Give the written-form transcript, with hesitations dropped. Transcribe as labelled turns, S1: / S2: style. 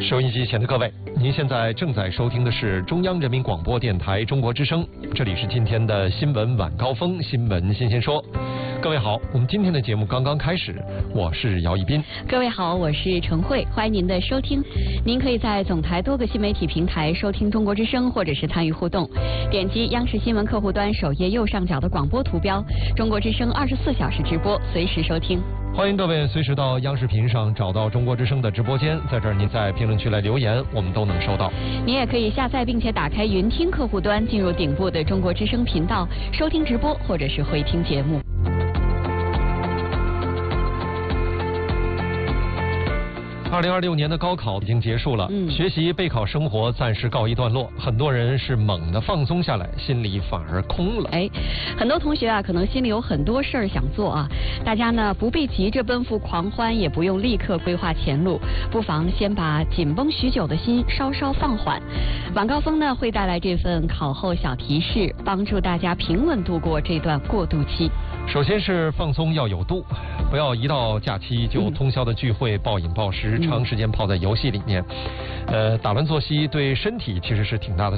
S1: 收音机前的各位，您现在正在收听的是中央人民广播电台中国之声，这里是今天的新闻晚高峰，新闻新鲜说。各位好，我们今天的节目刚刚开始，我是姚一斌。
S2: 各位好，我是陈慧，欢迎您的收听。您可以在总台多个新媒体平台收听中国之声，或者是参与互动。点击央视新闻客户端首页右上角的广播图标，中国之声24小时直播，随时收听。
S1: 欢迎各位随时到央视频上找到中国之声的直播间，在这儿您在评论区来留言，我们都能收到。
S2: 您也可以下载并且打开云听客户端，进入顶部的中国之声频道，收听直播或者是回听节目。
S1: 2026年的高考已经结束了，学习备考生活暂时告一段落，很多人是猛地放松下来，心里反而空了。
S2: 很多同学啊，可能心里有很多事儿想做啊，大家呢不必急着奔赴狂欢，也不用立刻规划前路，不妨先把紧绷许久的心稍稍放缓。晚高峰呢会带来这份考后小提示，帮助大家平稳度过这段过渡期。
S1: 首先是放松要有度，不要一到假期就通宵的聚会、暴饮暴食，长时间泡在游戏里面。打乱作息对身体其实是挺大的